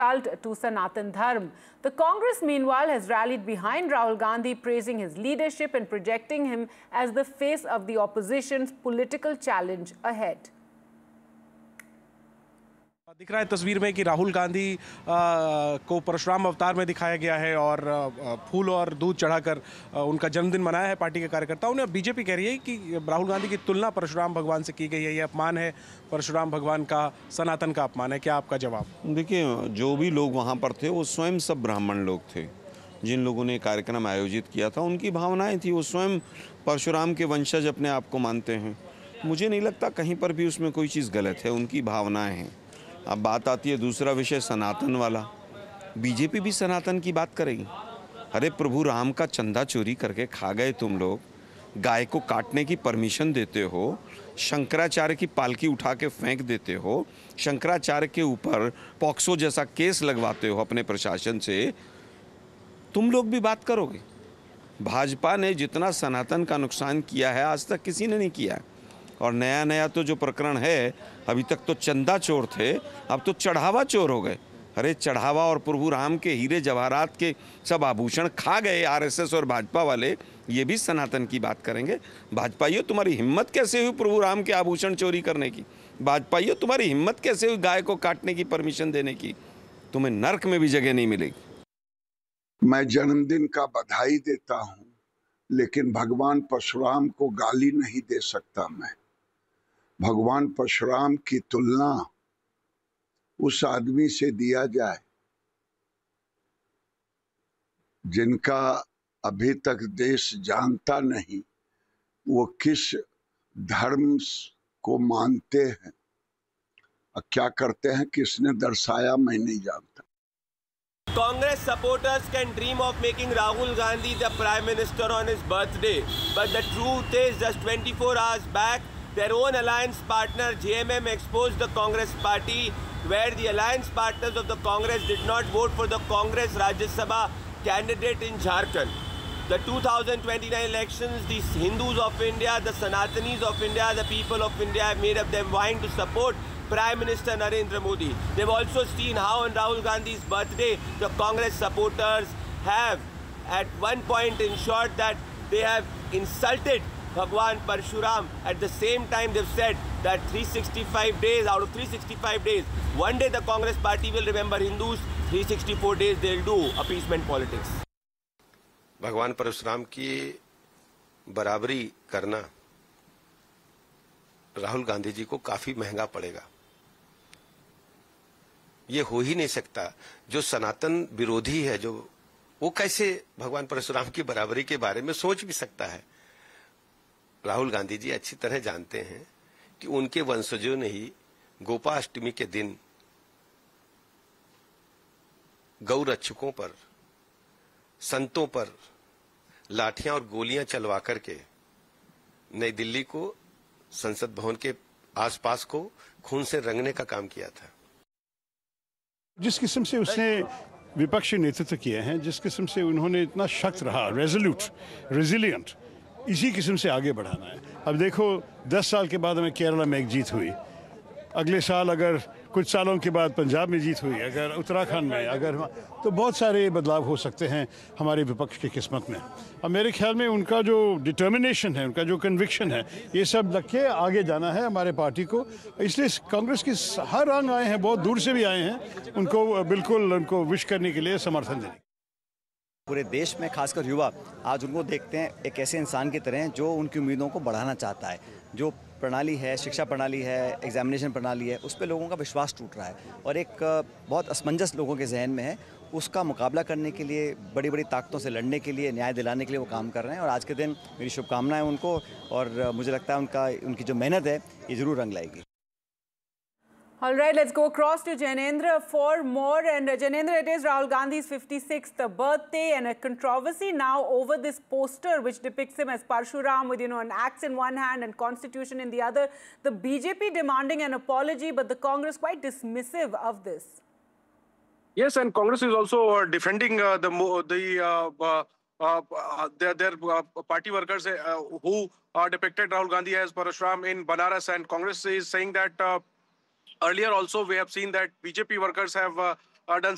to Sanatan Dharma. The Congress, meanwhile, has rallied behind Rahul Gandhi, praising his leadership and projecting him as the face of the opposition's political challenge ahead. दिख रहा है तस्वीर में कि राहुल गांधी को परशुराम अवतार में दिखाया गया है और फूल और दूध चढ़ाकर उनका जन्मदिन मनाया है पार्टी के कार्यकर्ताओं ने। बीजेपी कह रही है कि राहुल गांधी की तुलना परशुराम भगवान से की गई है, ये अपमान है, परशुराम भगवान का, सनातन का अपमान है। क्या आपका जवाब? देखिए, जो भी लोग वहाँ पर थे वो स्वयं सब ब्राह्मण लोग थे। जिन लोगों ने कार्यक्रम आयोजित किया था उनकी भावनाएं थी, वो स्वयं परशुराम के वंशज अपने आप को मानते हैं। मुझे नहीं लगता कहीं पर भी उसमें कोई चीज़ गलत है, उनकी भावनाएं हैं। अब बात आती है दूसरा विषय सनातन वाला। बीजेपी भी सनातन की बात करेगी। अरे प्रभु राम का चंदा चोरी करके खा गए तुम लोग, गाय को काटने की परमिशन देते हो, शंकराचार्य की पालकी उठा के फेंक देते हो, शंकराचार्य के ऊपर पॉक्सो जैसा केस लगवाते हो अपने प्रशासन से, तुम लोग भी बात करोगे? भाजपा ने जितना सनातन का नुकसान किया है आज तक किसी ने नहीं किया है। और नया नया तो जो प्रकरण है, अभी तक तो चंदा चोर थे, अब तो चढ़ावा चोर हो गए। अरे चढ़ावा और प्रभु राम के हीरे जवाहरात के सब आभूषण खा गए आरएसएस और भाजपा वाले, ये भी सनातन की बात करेंगे। भाजपाइयों, तुम्हारी हिम्मत कैसे हुई प्रभु राम के आभूषण चोरी करने की? भाजपाइयों, तुम्हारी हिम्मत कैसे हुई गाय को काटने की परमिशन देने की? तुम्हें नर्क में भी जगह नहीं मिलेगी। मैं जन्मदिन का बधाई देता हूँ, लेकिन भगवान परशुराम को गाली नहीं दे सकता मैं। भगवान परशुराम की तुलना उस आदमी से दिया जाए जिनका अभी तक देश जानता नहीं वो किस धर्म को मानते हैं और क्या करते हैं, किसने दर्शाया, मैं नहीं जानता। Congress supporters can dream of making Rahul Gandhi the Prime Minister on his birthday, but the truth is just 24 hours back, their own alliance partner JMM exposed the Congress party, where the alliance partners of the Congress did not vote for the Congress Rajya Sabha candidate in Jharkhand. The 2029 elections, the Hindus of India, the Sanatanis of India, the people of India have made up their mind to support Prime Minister Narendra Modi. They've also seen how on Rahul Gandhi's birthday, the Congress supporters have at one point ensured that they have insulted Bhagwan Parshuram. At the same time, they've said that 365 days, out of 365 days, one day the Congress party will remember Hindus, 364 days they'll do appeasement politics. भगवान परशुराम की बराबरी करना राहुल गांधी जी को काफी महंगा पड़ेगा। ये हो ही नहीं सकता। जो सनातन विरोधी है, जो वो कैसे भगवान परशुराम की बराबरी के बारे में सोच भी सकता है? राहुल गांधी जी अच्छी तरह जानते हैं कि उनके वंशजों ने ही गोपाष्टमी के दिन गौ रक्षकों पर, संतों पर लाठियां और गोलियां चलवा करके नई दिल्ली को, संसद भवन के आसपास को खून से रंगने का काम किया था। जिस किस्म से उसने विपक्षी नेतृत्व किए हैं, जिस किस्म से उन्होंने इतना सख्त रहा, रेजोल्यूट, रेजिलियंट, इसी किस्म से आगे बढ़ाना है। अब देखो, 10 साल के बाद हमें केरला में एक जीत हुई, अगले साल अगर कुछ सालों के बाद पंजाब में जीत हुई, अगर उत्तराखंड में, अगर तो बहुत सारे बदलाव हो सकते हैं हमारे विपक्ष की किस्मत में। अब मेरे ख्याल में उनका जो डिटर्मिनेशन है, उनका जो कन्विक्शन है, ये सब लग के आगे जाना है हमारे पार्टी को। इसलिए कांग्रेस के हर अंग आए हैं, बहुत दूर से भी आए हैं, उनको बिल्कुल उनको विश करने के लिए समर्थन देने। पूरे देश में खासकर युवा आज उनको देखते हैं एक ऐसे इंसान की तरह जो उनकी उम्मीदों को बढ़ाना चाहता है। जो प्रणाली है, शिक्षा प्रणाली है, एग्जामिनेशन प्रणाली है, उस पे लोगों का विश्वास टूट रहा है और एक बहुत असमंजस लोगों के जहन में है। उसका मुकाबला करने के लिए, बड़ी बड़ी ताकतों से लड़ने के लिए, न्याय दिलाने के लिए वो काम कर रहे हैं और आज के दिन मेरी शुभकामनाएं उनको, और मुझे लगता है उनकी जो मेहनत है ये ज़रूर रंग लाएगी। All right, let's go across to Janendra for more. And Janendra, it is Rahul Gandhi's 56th birthday and a controversy now over this poster which depicts him as Parshuram with, an axe in one hand and constitution in the other. The BJP demanding an apology, but the Congress quite dismissive of this. Yes, and Congress is also defending their party workers who depicted Rahul Gandhi as Parshuram in Banaras, and Congress is saying that earlier also we have seen that BJP workers have done